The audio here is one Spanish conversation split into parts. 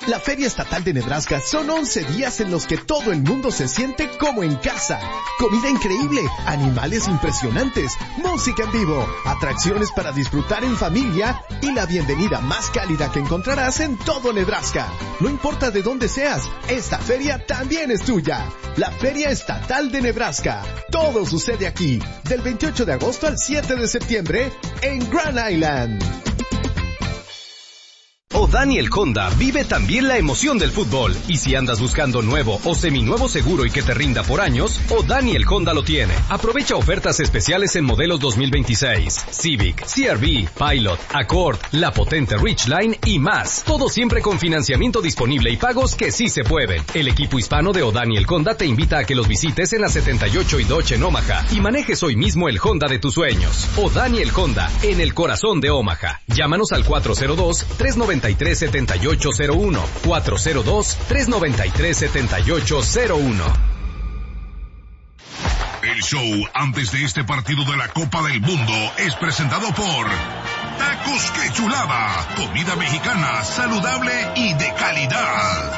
La Feria Estatal de Nebraska son 11 días en los que todo el mundo se siente como en casa. Comida increíble, animales impresionantes, música en vivo, atracciones para disfrutar en familia y la bienvenida más cálida que encontrarás en todo Nebraska. No importa de dónde seas, esta feria también es tuya. La Feria Estatal de Nebraska. Todo sucede aquí, del 28 de agosto al 7 de septiembre en Grand Island. O'Daniel Honda vive también la emoción del fútbol. Y si andas buscando nuevo o seminuevo seguro y que te rinda por años, O'Daniel Honda lo tiene. Aprovecha ofertas especiales en modelos 2026, Civic, CR-V, Pilot, Accord, la potente Ridgeline y más. Todo siempre con financiamiento disponible y pagos que sí se pueden. El equipo hispano de O'Daniel Honda te invita a que los visites en la 78 y Dodge en Omaha y manejes hoy mismo el Honda de tus sueños. O'Daniel Honda, en el corazón de Omaha. Llámanos al 402-393-7801. 402-393-7801. El show antes de este partido de la Copa del Mundo es presentado por Tacos Que Chulada, comida mexicana saludable y de calidad.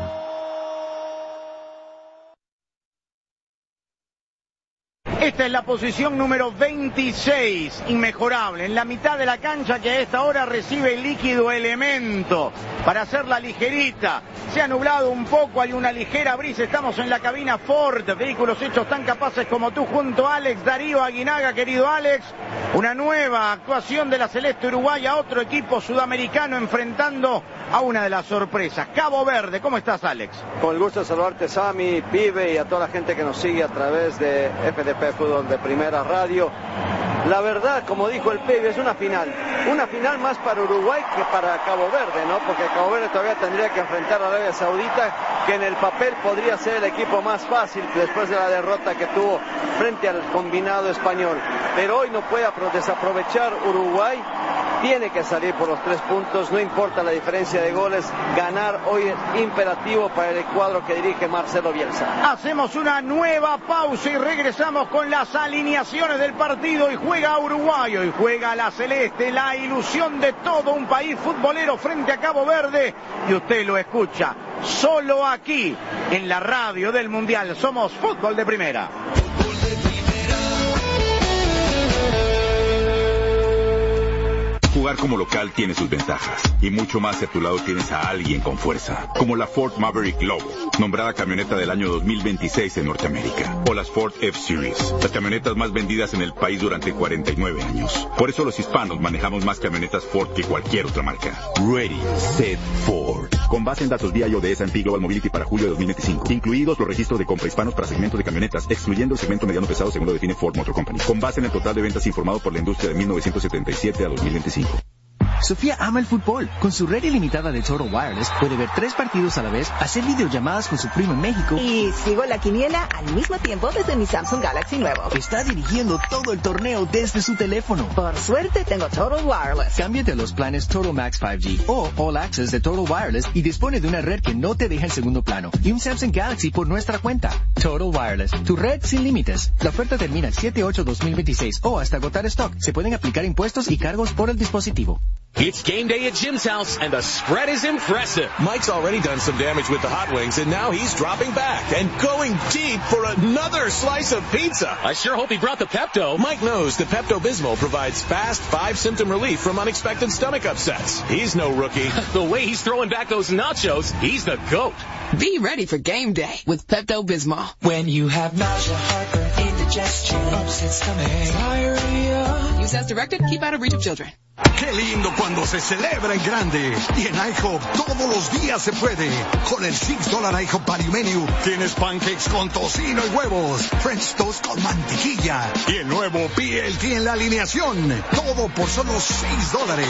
Esta es la posición número 26, inmejorable, en la mitad de la cancha que a esta hora recibe el líquido Elemento para hacerla ligerita. Se ha nublado un poco, hay una ligera brisa, estamos en la cabina Ford, vehículos hechos tan capaces como tú, junto a Alex Darío Aguinaga, querido Alex. Una nueva actuación de la Celeste Uruguaya, otro equipo sudamericano enfrentando a una de las sorpresas, Cabo Verde. ¿Cómo estás, Alex? Con el gusto de saludarte, Sammy, Pibe, y a toda la gente que nos sigue a través de FDP Fútbol de Primera Radio. La verdad, como dijo el Pibe, es una final más para Uruguay que para Cabo Verde, ¿no? Porque Cabo Verde todavía tendría que enfrentar a Arabia Saudita, que en el papel podría ser el equipo más fácil después de la derrota que tuvo frente al combinado español. Pero hoy no puede desaprovechar Uruguay. Tiene que salir por los 3 puntos, no importa la diferencia de goles, ganar hoy es imperativo para el cuadro que dirige Marcelo Bielsa. Hacemos una nueva pausa y regresamos con las alineaciones del partido. Y juega Uruguay, y juega la Celeste, la ilusión de todo un país futbolero frente a Cabo Verde. Y usted lo escucha solo aquí, en la radio del Mundial. Somos Fútbol de Primera. Jugar como local tiene sus ventajas, y mucho más si a tu lado tienes a alguien con fuerza, como la Ford Maverick Lobo, nombrada camioneta del año 2026 en Norteamérica, o las Ford F-Series, las camionetas más vendidas en el país durante 49 años. Por eso los hispanos manejamos más camionetas Ford que cualquier otra marca. Ready, Set, Ford. Con base en datos BIO de S&P Global Mobility para julio de 2025, incluidos los registros de compra hispanos para segmento de camionetas, excluyendo el segmento mediano pesado según lo define Ford Motor Company, con base en el total de ventas informado por la industria de 1977 a 2025. Sofía ama el fútbol. Con su red ilimitada de Total Wireless puede ver 3 partidos a la vez, hacer videollamadas con su primo en México. Y sigo la quiniela al mismo tiempo desde mi Samsung Galaxy nuevo. Está dirigiendo todo el torneo desde su teléfono. Por suerte tengo Total Wireless. Cámbiate a los planes Total Max 5G o All Access de Total Wireless y dispone de una red que no te deja en segundo plano y un Samsung Galaxy por nuestra cuenta. Total Wireless, tu red sin límites. La oferta termina el 7/8/2026 o hasta agotar stock. Se pueden aplicar impuestos y cargos por el dispositivo. It's game day at Jim's house, and the spread is impressive. Mike's already done some damage with the hot wings, and now he's dropping back and going deep for another slice of pizza. I sure hope he brought the Pepto. Mike knows the Pepto-Bismol provides fast 5-symptom relief from unexpected stomach upsets. He's no rookie. The way he's throwing back those nachos, he's the GOAT. Be ready for game day with Pepto-Bismol. When you have nausea, heartburn, indigestion, upset stomach, diarrhea. Use as directed. Keep out of reach of children. ¡Qué lindo cuando se celebra en grande! Y en IHOP todos los días se puede. Con el $6 IHOP Value Menu tienes pancakes con tocino y huevos, French toast con mantequilla y el nuevo BLT en la alineación. Todo por solo $6.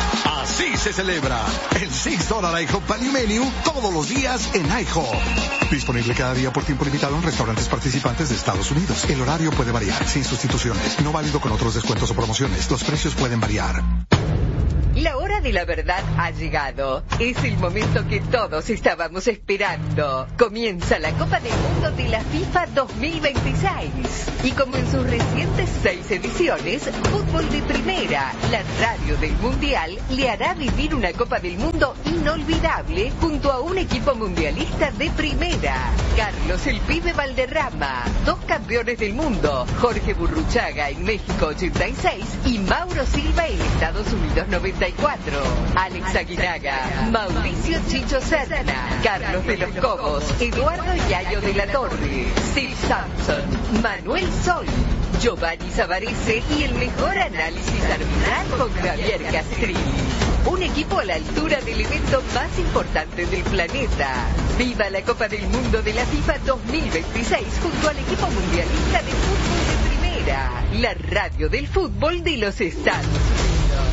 Así se celebra el $6 IHOP Value Menu todos los días en IHOP. Disponible cada día por tiempo limitado en restaurantes participantes de Estados Unidos. El horario puede variar, sin sustituciones. No válido con otros descuentos o promociones. Los precios pueden variar. La hora de la verdad ha llegado. Es el momento que todos estábamos esperando. Comienza la Copa del Mundo de la FIFA 2026. Y como en sus recientes 6 ediciones, Fútbol de Primera, la radio del Mundial, le hará vivir una Copa del Mundo inolvidable junto a un equipo mundialista de primera. Carlos el Pibe Valderrama, 2 campeones del mundo, Jorge Burruchaga en México 86 y Mauro Silva en Estados Unidos 94. Alex Aguinaga, Mauricio Chicho Serna, Carlos de los Cobos, Eduardo Yayo de la Torre, Steve Sampson, Manuel Sol, Giovanni Savarese y el mejor análisis arbitral con Javier Castrilli. Un equipo a la altura del evento más importante del planeta. ¡Viva la Copa del Mundo de la FIFA 2026 junto al equipo mundialista de fútbol de primera! La radio del fútbol de los Estados Unidos.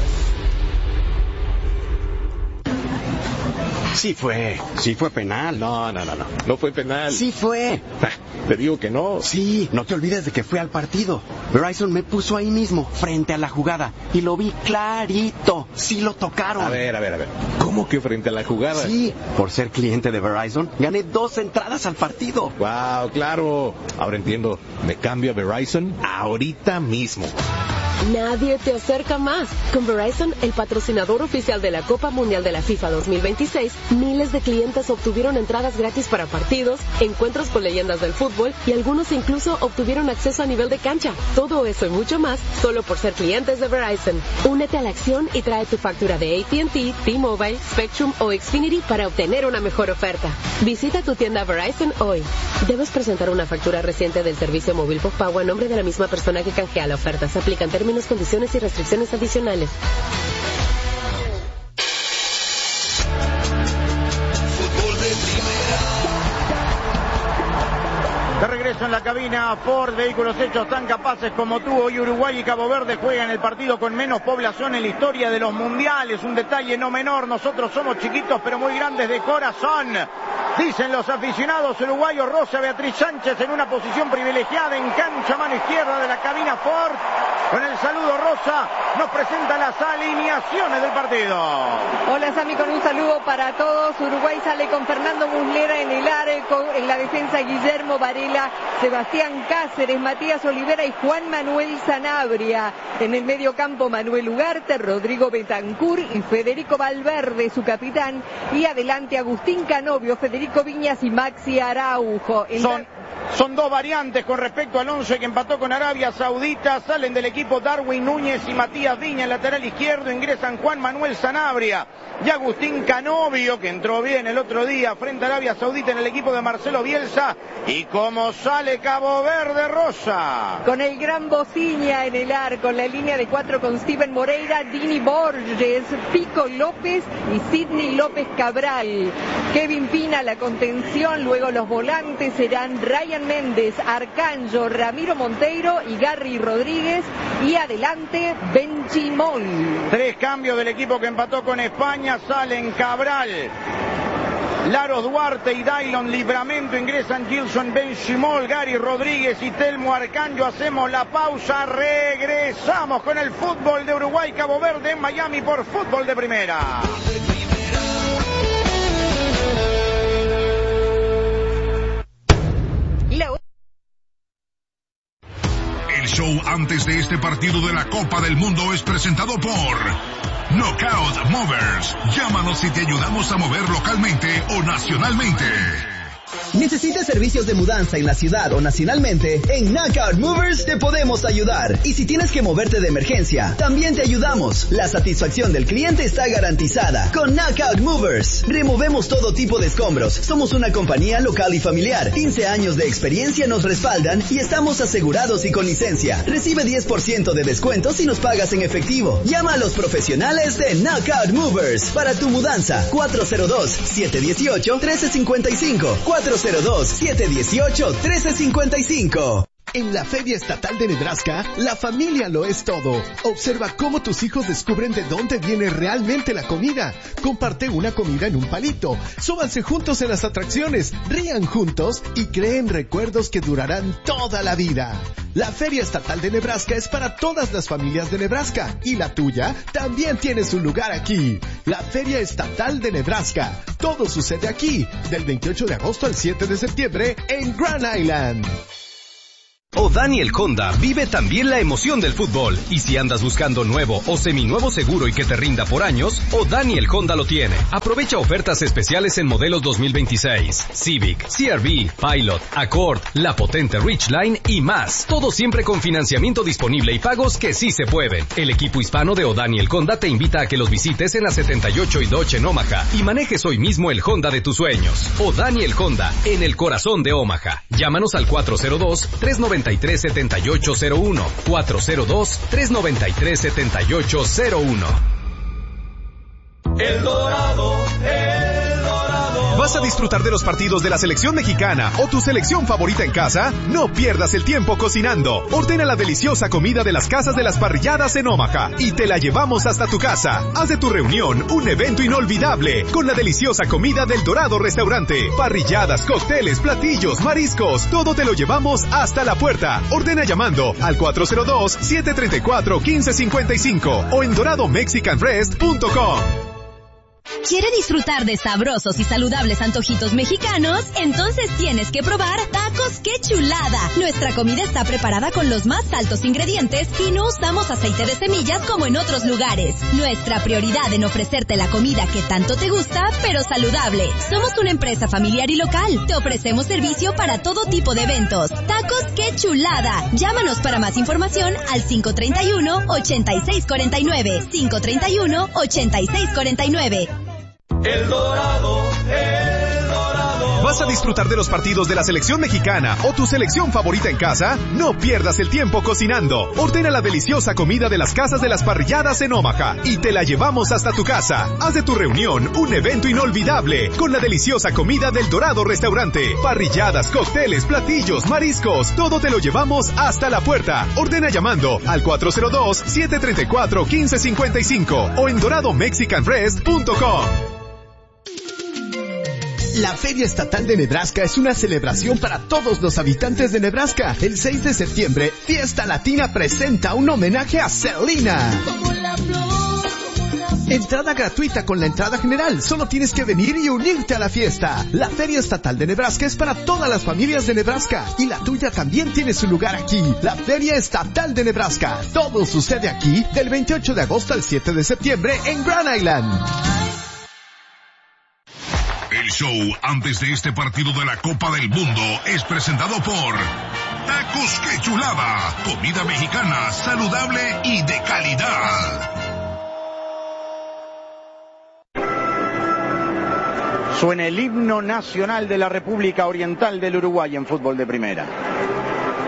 Sí fue penal. No fue penal. Sí fue. Te digo que no. Sí, no te olvides de que fui al partido. Verizon me puso ahí mismo, frente a la jugada, y lo vi clarito. Sí lo tocaron. A ver. ¿Cómo que frente a la jugada? Sí, por ser cliente de Verizon, gané 2 entradas al partido. Wow, claro. Ahora entiendo. Me cambio a Verizon ahorita mismo. Nadie te acerca más. Con Verizon, el patrocinador oficial de la Copa Mundial de la FIFA 2026, miles de clientes obtuvieron entradas gratis para partidos, encuentros con leyendas del fútbol y algunos incluso obtuvieron acceso a nivel de cancha. Todo eso y mucho más solo por ser clientes de Verizon. Únete a la acción y trae tu factura de AT&T, T-Mobile, Spectrum o Xfinity para obtener una mejor oferta. Visita tu tienda Verizon hoy. Debes presentar una factura reciente del servicio móvil postpago a nombre de la misma persona que canjea la oferta. Se aplican términos, condiciones y restricciones adicionales. De regreso en la cabina, Ford Vehículos Hechos tan capaces como tú. Hoy Uruguay y Cabo Verde juegan el partido con menos población en la historia de los mundiales. Un detalle no menor, nosotros somos chiquitos pero muy grandes de corazón. Dicen los aficionados uruguayos. Rosa Beatriz Sánchez en una posición privilegiada en cancha, mano izquierda de la cabina Ford. Con el saludo, Rosa nos presenta las alineaciones del partido. Hola Sami, con un saludo para todos. Uruguay sale con Fernando Muslera en el arco, en la defensa Guillermo Varela, Sebastián Cáceres, Matías Olivera y Juan Manuel Sanabria. En el medio campo Manuel Ugarte, Rodrigo Betancur y Federico Valverde, su capitán. Y adelante Agustín Canovio, Federico Viñas y Maxi Araujo. Son 2 variantes con respecto al 11 que empató con Arabia Saudita. Salen del equipo Darwin Núñez y Matías Viña en lateral izquierdo. Ingresan Juan Manuel Sanabria y Agustín Canovio, que entró bien el otro día frente a Arabia Saudita en el equipo de Marcelo Bielsa. Y como sale Cabo Verde, Rosa. Con el gran Bociña en el arco, la línea de 4 con Steven Moreira, Dini Borges, Pico López y Sidney López Cabral. Kevin Pina la contención, luego los volantes serán Ryan Méndez, Arcanjo, Ramiro Monteiro y Garry Rodríguez. Y adelante Benchimol. 3 cambios del equipo que empató con España. Salen Cabral, Laros Duarte y Dailon Libramento. Ingresan Gilson Benchimol, Gary Rodríguez y Telmo Arcanjo. Hacemos la pausa, regresamos con el fútbol de Uruguay Cabo Verde en Miami por Fútbol de Primera. El show antes de este partido de la Copa del Mundo es presentado por Knockout Movers. Llámanos si te ayudamos a mover localmente o nacionalmente. ¿Necesitas servicios de mudanza en la ciudad o nacionalmente? En Knockout Movers te podemos ayudar. Y si tienes que moverte de emergencia, también te ayudamos. La satisfacción del cliente está garantizada. Con Knockout Movers, removemos todo tipo de escombros. Somos una compañía local y familiar. 15 años de experiencia nos respaldan y estamos asegurados y con licencia. Recibe 10% de descuento si nos pagas en efectivo. Llama a los profesionales de Knockout Movers para tu mudanza. 402-718-1355. 402-718-1355. En la Feria Estatal de Nebraska, la familia lo es todo. Observa cómo tus hijos descubren de dónde viene realmente la comida. Comparte una comida en un palito. Súbanse juntos en las atracciones, rían juntos y creen recuerdos que durarán toda la vida. La Feria Estatal de Nebraska es para todas las familias de Nebraska y la tuya también tiene su lugar aquí. La Feria Estatal de Nebraska. Todo sucede aquí, del 28 de agosto al 7 de septiembre en Grand Island. O'Daniel Honda vive también la emoción del fútbol. Y si andas buscando nuevo o seminuevo seguro y que te rinda por años, O'Daniel Honda lo tiene. Aprovecha ofertas especiales en modelos 2026, Civic, CR-V, Pilot, Accord, la potente Ridgeline y más. Todo siempre con financiamiento disponible y pagos que sí se pueden. El equipo hispano de O'Daniel Honda te invita a que los visites en la 78 y Dodge en Omaha y manejes hoy mismo el Honda de tus sueños. O'Daniel Honda, en el corazón de Omaha. Llámanos al 402-393-7801. 402-393-7801. El Dorado. ¿Vas a disfrutar de los partidos de la selección mexicana o tu selección favorita en casa? No pierdas el tiempo cocinando. Ordena la deliciosa comida de las casas de las parrilladas en Omaha y te la llevamos hasta tu casa. Haz de tu reunión un evento inolvidable con la deliciosa comida del Dorado Restaurante. Parrilladas, cócteles, platillos, mariscos, todo te lo llevamos hasta la puerta. Ordena llamando al 402-734-1555 o en doradomexicanrest.com. ¿Quiere disfrutar de sabrosos y saludables antojitos mexicanos? Entonces tienes que probar Tacos ¡Qué Chulada! Nuestra comida está preparada con los más altos ingredientes y no usamos aceite de semillas como en otros lugares. Nuestra prioridad en ofrecerte la comida que tanto te gusta, pero saludable. Somos una empresa familiar y local. Te ofrecemos servicio para todo tipo de eventos. Tacos ¡Qué Chulada! Llámanos para más información al 531-8649. 531-8649. El Dorado. ¿Vas a disfrutar de los partidos de la selección mexicana o tu selección favorita en casa? No pierdas el tiempo cocinando. Ordena la deliciosa comida de las casas de las parrilladas en Omaha y te la llevamos hasta tu casa. Haz de tu reunión un evento inolvidable con la deliciosa comida del Dorado Restaurante. Parrilladas, cócteles, platillos, mariscos, todo te lo llevamos hasta la puerta. Ordena llamando al 402-734-1555 o en doradomexicanrest.com. La Feria Estatal de Nebraska es una celebración para todos los habitantes de Nebraska. El 6 de septiembre, Fiesta Latina presenta un homenaje a Selena. Entrada gratuita con la entrada general. Solo tienes que venir y unirte a la fiesta. La Feria Estatal de Nebraska es para todas las familias de Nebraska. Y la tuya también tiene su lugar aquí. La Feria Estatal de Nebraska. Todo sucede aquí del 28 de agosto al 7 de septiembre en Grand Island. El show antes de este partido de la Copa del Mundo es presentado por Tacos ¡Qué Chulada! Comida mexicana, saludable y de calidad. Suena el himno nacional de la República Oriental del Uruguay en fútbol de primera.